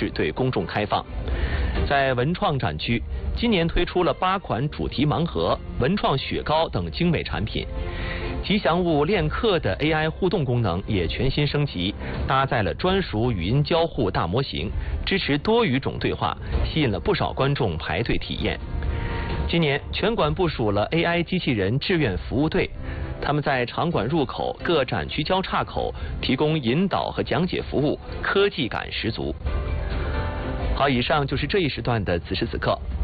式对公众开放。在文创展区，今年推出了8款主题盲盒、文创雪糕等精美产品。吉祥物练课的 AI 互动功能也全新升级，搭载了专属语音交互大模型，支持多语种对话，吸引了不少观众排队体验。今年全馆部署了 AI 机器人志愿服务队，他们在场馆入口、各展区交叉口提供引导和讲解服务，科技感十足。好，以上就是这一时段的此时此刻。